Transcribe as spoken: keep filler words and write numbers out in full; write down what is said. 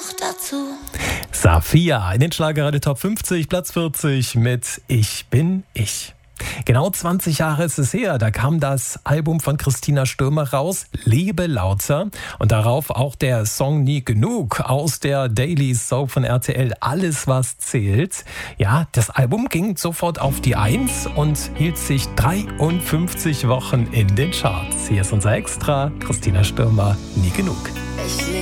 noch dazu. Safia in den Schlagerradio Top fünfzig, Platz vierzig mit Ich bin ich. Genau zwanzig Jahre ist es her, da kam das Album von Christina Stürmer raus, Lebe lauter, und darauf auch der Song Nie genug aus der Daily Soap von R T L, Alles was zählt. Ja, das Album ging sofort auf die Eins und hielt sich dreiundfünfzig Wochen in den Charts. Hier ist unser Extra, Christina Stürmer, Nie genug. Ich